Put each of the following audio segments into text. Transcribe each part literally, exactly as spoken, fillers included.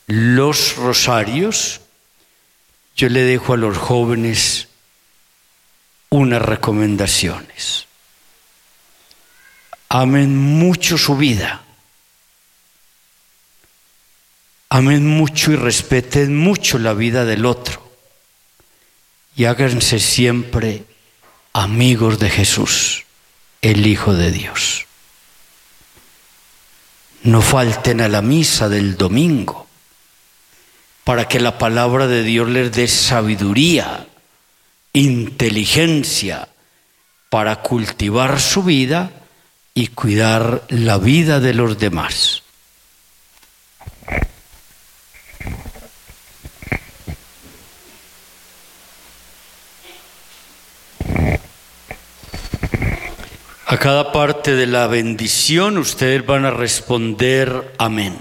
los rosarios, yo le dejo a los jóvenes unas recomendaciones. Amen mucho su vida. Amen mucho y respeten mucho la vida del otro. Y háganse siempre amigos de Jesús, el Hijo de Dios. No falten a la misa del domingo para que la palabra de Dios les dé sabiduría, inteligencia para cultivar su vida y cuidar la vida de los demás. A cada parte de la bendición ustedes van a responder amén.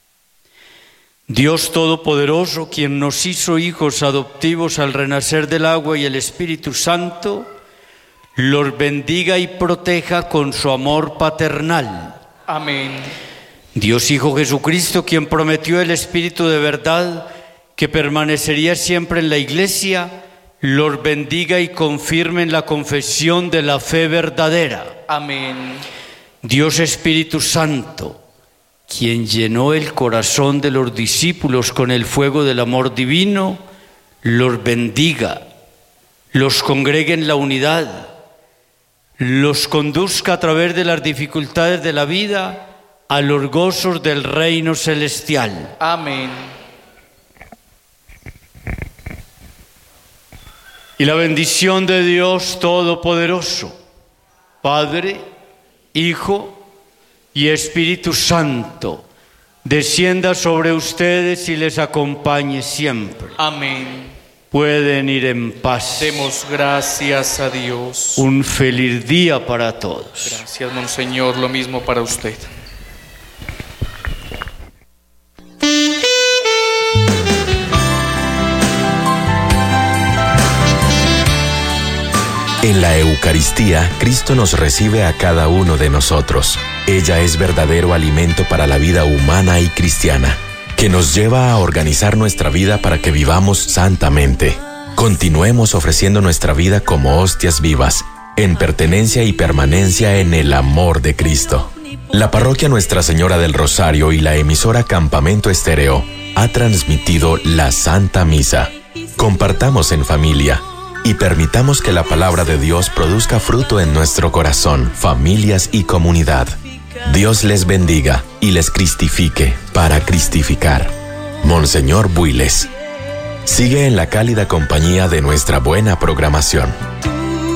Dios Todopoderoso, quien nos hizo hijos adoptivos al renacer del agua y el Espíritu Santo, los bendiga y proteja con su amor paternal. Amén. Dios Hijo Jesucristo, quien prometió el Espíritu de verdad que permanecería siempre en la Iglesia, los bendiga y confirme en la confesión de la fe verdadera. Amén. Dios Espíritu Santo, quien llenó el corazón de los discípulos con el fuego del amor divino, los bendiga, los congregue en la unidad, los conduzca a través de las dificultades de la vida a los gozos del reino celestial. Amén. Y la bendición de Dios Todopoderoso, Padre, Hijo y Espíritu Santo, descienda sobre ustedes y les acompañe siempre. Amén. Pueden ir en paz. Demos gracias a Dios. Un feliz día para todos. Gracias, Monseñor, lo mismo para usted. En la Eucaristía, Cristo nos recibe a cada uno de nosotros. Ella es verdadero alimento para la vida humana y cristiana, que nos lleva a organizar nuestra vida para que vivamos santamente. Continuemos ofreciendo nuestra vida como hostias vivas, en pertenencia y permanencia en el amor de Cristo. La Parroquia Nuestra Señora del Rosario y la emisora Campamento Estéreo ha transmitido la Santa Misa. Compartamos en familia y permitamos que la palabra de Dios produzca fruto en nuestro corazón, familias y comunidad. Dios les bendiga y les cristifique para cristificar. Monseñor Builes. Sigue en la cálida compañía de nuestra buena programación.